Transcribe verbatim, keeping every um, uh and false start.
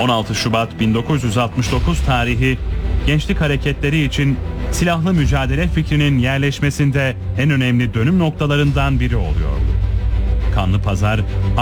on altı Şubat bin dokuz yüz altmış dokuz tarihi gençlik hareketleri için silahlı mücadele fikrinin yerleşmesinde en önemli dönüm noktalarından biri oluyor. Kanlıpazar